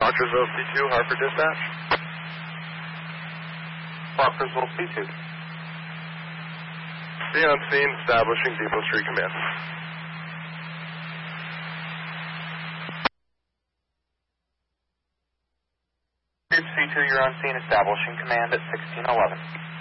Proctorsville C2, Hartford Dispatch. Proctorsville C2. See on scene, establishing Depot Street Command. C2, you're on scene, establishing command at 1611.